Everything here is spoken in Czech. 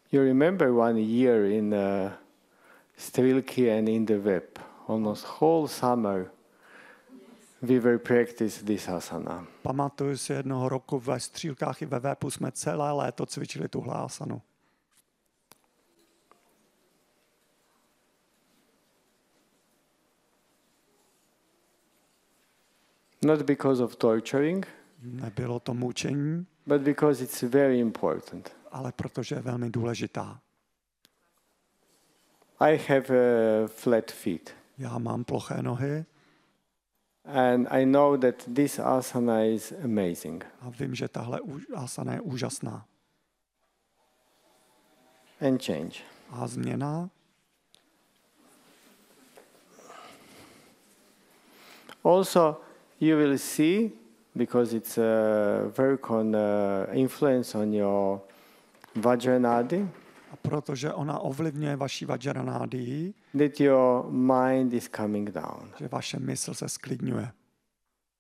You remember 1 year in Strilky and in the web, almost whole summer we were practice this asana. Pamatuju si jednoho roku ve Střílkách i ve Vépu jsme celé léto cvičili tuhle asanu. Not because of torturing, Nebylo to mučení, but because it's very important. ale protože je velmi důležitá. I have flat feet, Já mám ploché nohy and I know that this asana is amazing. a vím, že tahle asana je úžasná. And change. A změna? Also, you will see, because it's work on influence on your Vajranadi, A protože ona ovlivňuje vaši vajranádii, that your mind is coming down. že vaše mysl se sklidňuje.